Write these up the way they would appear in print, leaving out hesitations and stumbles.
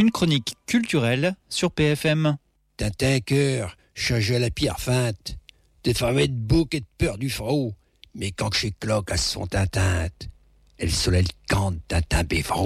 une chronique culturelle sur PFM. Tintin cœur, changeait la pierre feinte, des femmes de bouc et de peur du frot, mais quand que chez cloque à son tintinte, elle solait le camp de Tintin Bévraud.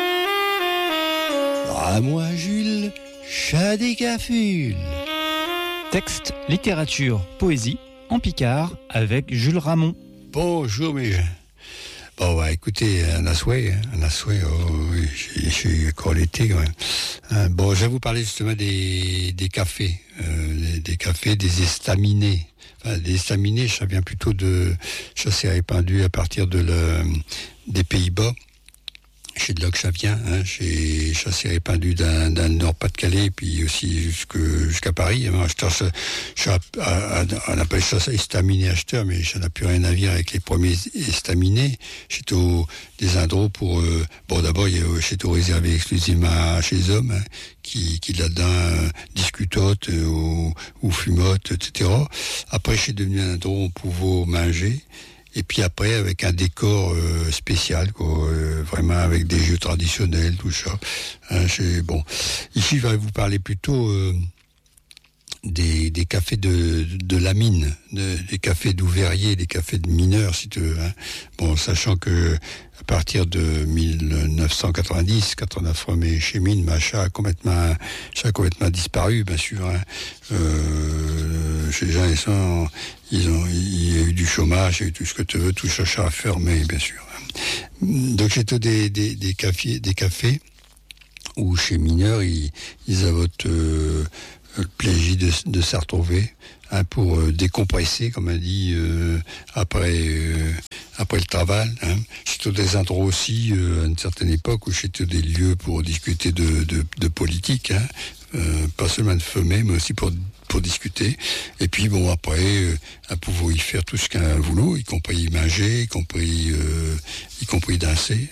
À moi Jules, chat des cafules. Texte, littérature, poésie, en Picard, avec Jules Ramon. Bonjour mes gens. Bon, écoutez, un assouet, oui, j'ai encore l'été quand même. Bon, je vais vous parler justement des cafés, des estaminets. Enfin, des estaminets, ça vient plutôt de chasser répandu à partir des Pays-Bas. C'est de là que ça vient, j'ai chassé répandu d'un Nord-Pas-de-Calais, puis aussi jusqu'à Paris. On appelle ça estaminet acheteur, mais ça n'a plus rien à voir avec les premiers estaminets. J'étais des endroits pour... d'abord, j'étais réservé exclusivement chez les hommes, qui là-dedans discutotent ou fumotent, etc. Après, j'ai devenu un endroit où on pouvait manger. Et puis après, avec un décor spécial, vraiment avec des jeux traditionnels, tout ça. Ici, je vais vous parler plutôt des cafés de la mine, des cafés d'ouvriers, des cafés de mineurs, si tu veux. Bon, sachant que à partir de 1990, quand on a formé chez Mine, ça a complètement disparu, bien sûr. Ces gens, il y a eu du chômage, il y a eu tout ce que tu veux, tout ça a fermé, bien sûr. Donc j'étais des cafés où chez mineurs, ils avaient le plaisir de se retrouver pour décompresser, comme on dit, après le travail. C'était des endroits aussi, à une certaine époque, où c'était des lieux pour discuter de politique, pas seulement de fumer, mais aussi pour discuter. Et puis après, à pouvoir y faire tout ce qu'un voulait, y compris manger, y compris danser.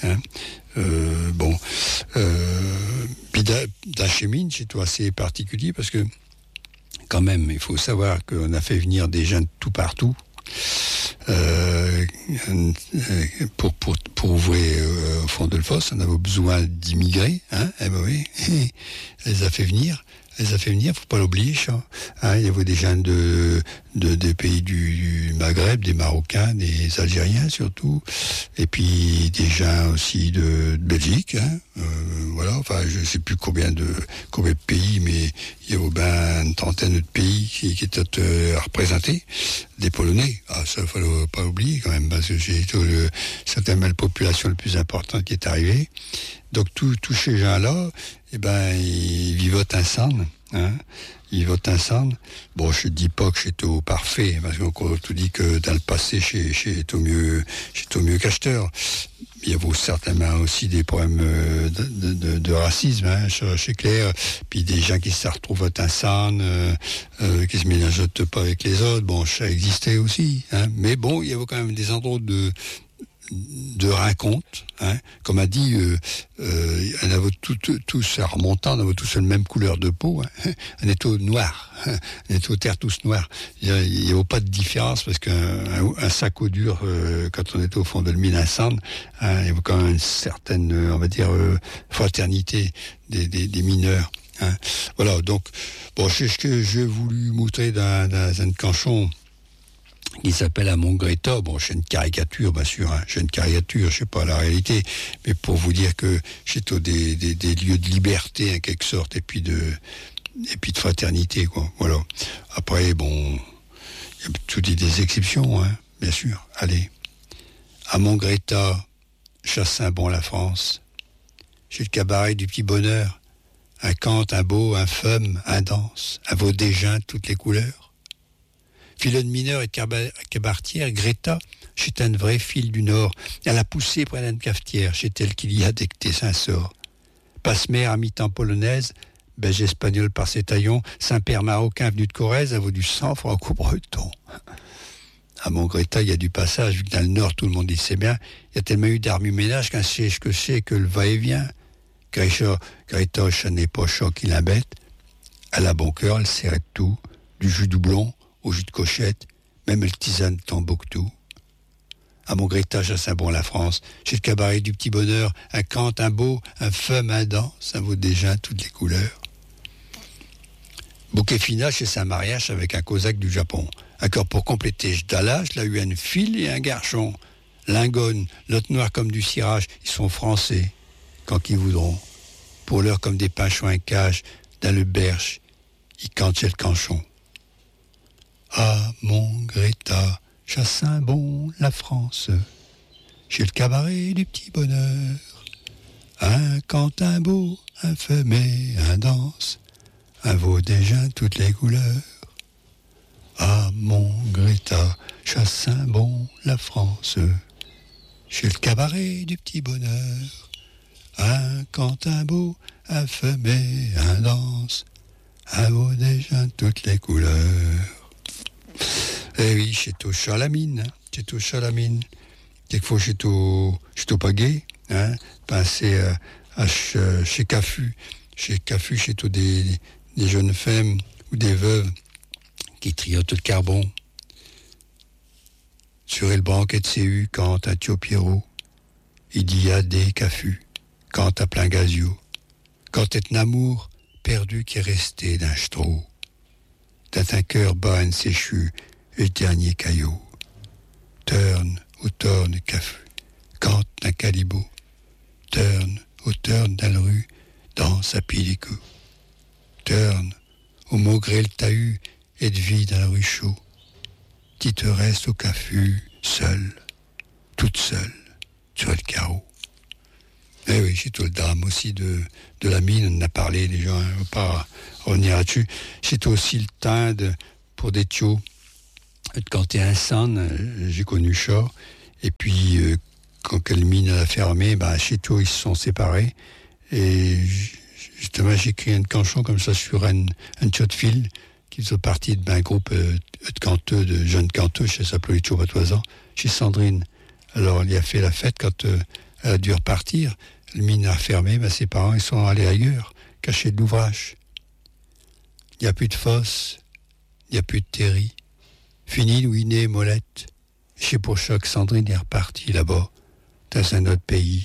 Puis dans chez Mine, c'est tout assez particulier parce que quand même, il faut savoir qu'on a fait venir des gens de tout partout pour ouvrir au fond de Fosse. On avait besoin d'immigrés, oui, elle les a fait venir. Faut pas l'oublier, ça. Il y avait des gens des pays du Maghreb, des Marocains, des Algériens surtout, et puis des gens aussi de Belgique. Voilà. Enfin, je sais plus combien de pays, mais il y avait bien une trentaine de pays qui étaient représentés. Des Polonais. Ça, faut pas oublier quand même, parce que c'est certainement la population la plus importante qui est arrivée. Donc tous ces gens-là, ils vivotent ensemble. Ils votent ensemble. Bon, je dis pas que j'étais au parfait, parce qu'on tout dit que dans le passé, j'étais au mieux qu'acheteur. Il y avait certainement aussi des problèmes de racisme, c'est clair. Puis des gens qui se retrouvent ensemble, qui se mélangent pas avec les autres. Bon, ça existait aussi. Mais bon, il y avait quand même des endroits de rencontre, comme a dit, on avait tous à remontant, on avait tous la même couleur de peau, on était au noir, on était aux terres tous noirs. Il n'y avait pas de différence parce qu'un sac au dur, quand on était au fond de la mine ensemble, il y avait quand même une certaine, on va dire, fraternité des mineurs. Voilà, donc, c'est ce que j'ai voulu montrer dans un canchon qui s'appelle à Montgreta. C'est une caricature, bien sûr, j'ai une caricature, je sais pas la réalité, mais pour vous dire que c'est des lieux de liberté, en quelque sorte, et puis de fraternité, quoi. Voilà. Après, il y a toutes des exceptions, bien sûr. Allez. À Montgreta, Chassin-Bon, la France. Chez le cabaret du petit bonheur. Un cant, un beau, un femme, un danse, un vaudégin de toutes les couleurs. Filonne mineure et cabaretière, Greta, c'est une vraie fille du Nord. Elle a poussé près d'une cafetière, chez elle qu'il y a dès que t'es Saint-Sort. Passe-mère à mi-temps polonaise, belge espagnol par ses taillons, Saint-Père marocain venu de Corrèze, avait du sang franco-breton. À Montgreta, il y a du passage, vu que dans le Nord, tout le monde dit c'est bien. Il y a tellement eu d'armes ménage qu'un siège que c'est que le va-et-vient. Greta, ça n'est pas chaud qui l'embête. Elle a bon cœur, elle serrait tout, du jus doublon au jus de cochette, même le tisane Tombouctou. À mon Greta, Chassin-Bon, la France. Chez le cabaret du Petit Bonheur, un cant, un beau, un femme, un danse, un vaut déjà toutes les couleurs. Bouquet final chez Saint-Mariage avec un cosaque du Japon. Un corps pour compléter, Jdalage, la une fille et un garçon. Lingone, l'autre noir comme du cirage, ils sont français, quand qu'ils voudront. Pour l'heure comme des pinchons à cage, dans le berge, ils cantent chez le canchon. Ah, mon Greta, Chassin-Bon, la France, chez le cabaret du Petit Bonheur, un cantin beau, un femmet, un danse, un vaut déjà toutes les couleurs. Ah, mon Greta, Chassin-Bon, la France, chez le cabaret du Petit Bonheur, un cantin beau, un femmet, un danse, un vaut déjà toutes les couleurs. Eh oui, chez au Chalamine, chez au Chalamine. Quelquefois, chez au Pagay, hein, passer chez Cafu, chez au des jeunes femmes ou des veuves qui triotent le carbone. Sur le banquet de CU, quand à Thio Pierrot, il dit à des Cafu, quand à plein gazio, quand est un amour perdu qui est resté d'un stro, d'un un cœur bas un séchu, et le dernier caillou. Turn au torne Cafu, quand un calibo, turn au turn dans la rue, dans sa pilico. Turn au maugré le tahut, et de vie dans la rue chaud. Tu te restes au Cafu, seule, toute seule, sur le carreau. Eh oui, c'est tout le drame aussi de la mine, on en a parlé, les gens ne vont pas revenir là-dessus. C'est aussi le teint pour des tios. Quand t'es un san, j'ai connu ça, et puis quand quelle mine a fermé, chez toi ils se sont séparés, et justement j'ai écrit un canchon comme ça sur un tio de fil, qui sont partis d'un groupe de canteux, de jeunes canteux, chez s'appelait Tio Batoisan, chez Sandrine. Alors il a fait la fête quand elle a dû repartir, le mine a fermé, ses parents ils sont allés ailleurs, cachés de l'ouvrage. Il n'y a plus de fosse, il n'y a plus de terri. Fini Louinet et Molette. Chez Pourchoc, Sandrine est repartie là-bas, dans un autre pays.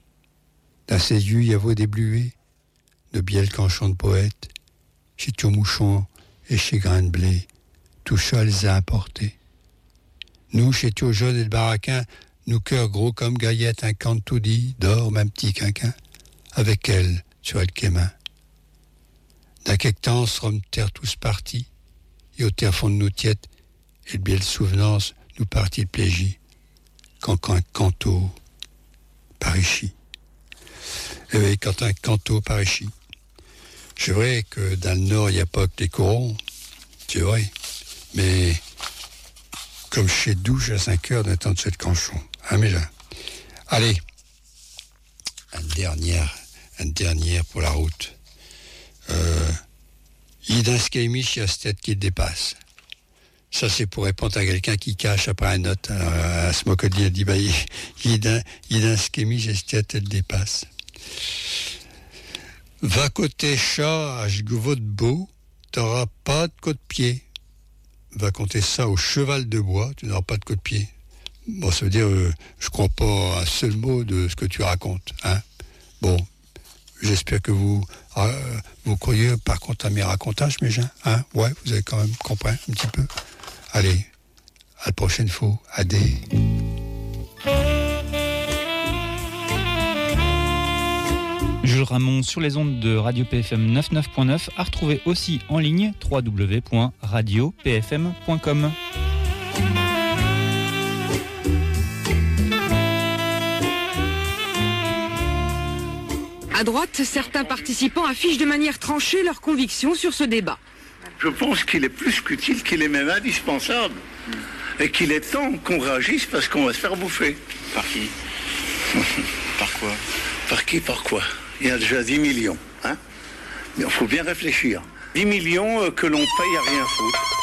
Dans ses yeux, il y avait des bluets, de biel canchon de poète. Chez Thio Mouchon et chez Grain de Blé, tout ça les a importés. Nous, chez Thio Jaune et le Baraquin, nous cœurs gros comme Gaillette, un canne tout dit, d'or, même petit quinquin, avec elle, sur elle quémain. D'un quelque temps, serons terre tous partis, et au terre fond de nous tiètes, et le biel souvenance nous partit le plégie, quand un canto parichi. Et oui, quand un canto parichi. C'est vrai que dans le Nord, il n'y a pas que les corons, c'est vrai, mais comme chez Douche à 5 heures d'un temps de cette canchon. Hein, mais là. Allez, une dernière pour la route. Il d'un skamish, il y a cette tête qui le dépasse. Ça, c'est pour répondre à quelqu'un qui cache après un note. À ce mot-codie, elle dit, il d'un skamish, et cette tête, elle dépasse. Va côté chat, à Jgouvot de beau, t'auras pas de côte de pied. Va compter ça au cheval de bois, tu n'auras pas de côte de pied. Bon, ça veut dire, je crois pas un seul mot de ce que tu racontes, hein. Bon, j'espère que vous croyez par contre à mes racontages, mes gens, hein. Ouais, vous avez quand même compris un petit peu. Allez, à la prochaine fois. Adé. Jules Ramon sur les ondes de Radio PFM 99.9, à retrouver aussi en ligne www.radiopfm.com. À droite, certains participants affichent de manière tranchée leurs convictions sur ce débat. Je pense qu'il est plus qu'utile, qu'il est même indispensable. Et qu'il est temps qu'on réagisse parce qu'on va se faire bouffer. Par qui? Par quoi? Par qui, par quoi? Il y a déjà 10 millions. Hein? Mais il faut bien réfléchir. 10 millions que l'on paye à rien foutre.